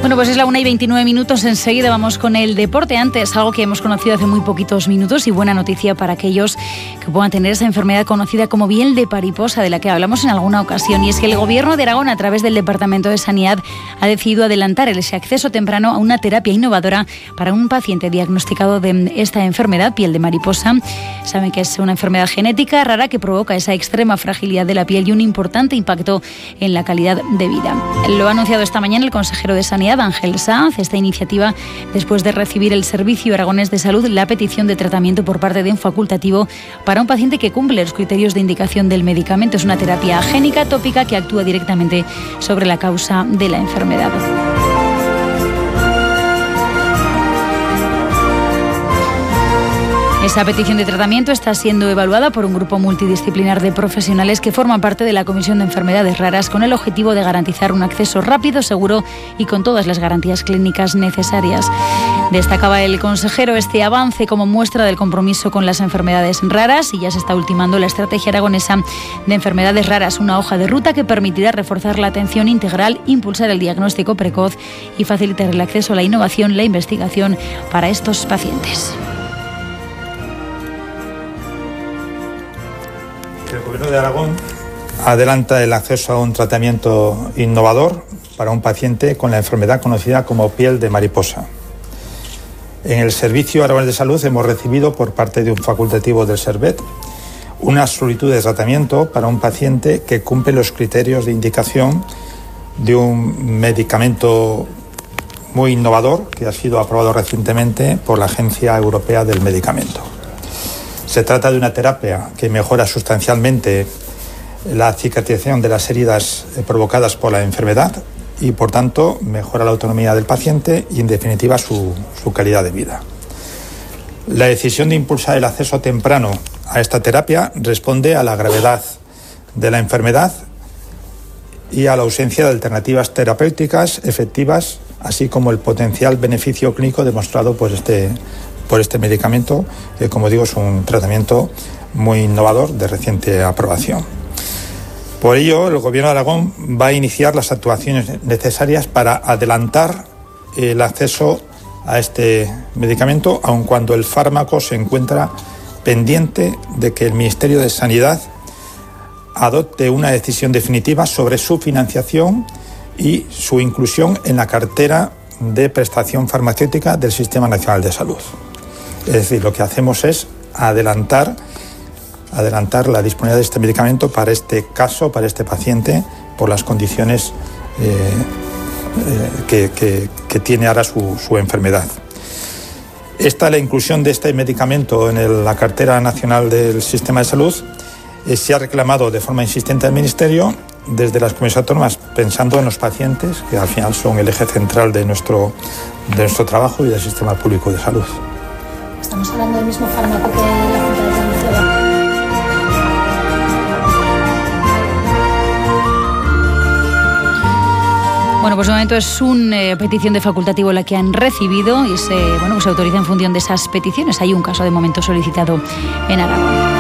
Bueno, pues es la 1:29. Enseguida vamos con el deporte. Antes, algo que hemos conocido hace muy poquitos minutos y buena noticia para aquellos que puedan tener esa enfermedad conocida como miel de mariposa, de la que hablamos en alguna ocasión. Y es que el Gobierno de Aragón, a través del Departamento de Sanidad, ha decidido adelantar ese acceso temprano a una terapia innovadora para un paciente diagnosticado de esta enfermedad, piel de mariposa. Saben que es una enfermedad genética rara que provoca esa extrema fragilidad de la piel y un importante impacto en la calidad de vida. Lo ha anunciado esta mañana el consejero de Sanidad, Ángel Sanz. Esta iniciativa después de recibir el Servicio Aragonés de Salud la petición de tratamiento por parte de un facultativo para un paciente que cumple los criterios de indicación del medicamento. Es una terapia génica tópica que actúa directamente sobre la causa de la enfermedad. Esa petición de tratamiento está siendo evaluada por un grupo multidisciplinar de profesionales que forman parte de la Comisión de Enfermedades Raras, con el objetivo de garantizar un acceso rápido, seguro y con todas las garantías clínicas necesarias. Destacaba el consejero este avance como muestra del compromiso con las enfermedades raras, y ya se está ultimando la estrategia aragonesa de enfermedades raras, una hoja de ruta que permitirá reforzar la atención integral, impulsar el diagnóstico precoz y facilitar el acceso a la innovación, la investigación para estos pacientes. El Gobierno de Aragón adelanta el acceso a un tratamiento innovador para un paciente con la enfermedad conocida como piel de mariposa. En el Servicio Aragonés de Salud hemos recibido por parte de un facultativo del Servet una solicitud de tratamiento para un paciente que cumple los criterios de indicación de un medicamento muy innovador que ha sido aprobado recientemente por la Agencia Europea del Medicamento. Se trata de una terapia que mejora sustancialmente la cicatrización de las heridas provocadas por la enfermedad y, por tanto, mejora la autonomía del paciente y, en definitiva, su calidad de vida. La decisión de impulsar el acceso temprano a esta terapia responde a la gravedad de la enfermedad y a la ausencia de alternativas terapéuticas efectivas, así como el potencial beneficio clínico demostrado por este medicamento, que, como digo, es un tratamiento muy innovador de reciente aprobación. Por ello, el Gobierno de Aragón va a iniciar las actuaciones necesarias para adelantar el acceso a este medicamento, aun cuando el fármaco se encuentra pendiente de que el Ministerio de Sanidad adopte una decisión definitiva sobre su financiación y su inclusión en la cartera de prestación farmacéutica del Sistema Nacional de Salud. Es decir, lo que hacemos es adelantar la disponibilidad de este medicamento para este caso, para este paciente, por las condiciones que tiene ahora su enfermedad. La inclusión de este medicamento en la cartera nacional del Sistema de Salud se ha reclamado de forma insistente al Ministerio desde las comunidades autónomas, pensando en los pacientes, que al final son el eje central de nuestro trabajo y del sistema público de salud. Estamos hablando del mismo fármaco que la Junta de Andalucía. Bueno, pues de momento es una petición de facultativo la que han recibido y se autoriza en función de esas peticiones. Hay un caso de momento solicitado en Aragón.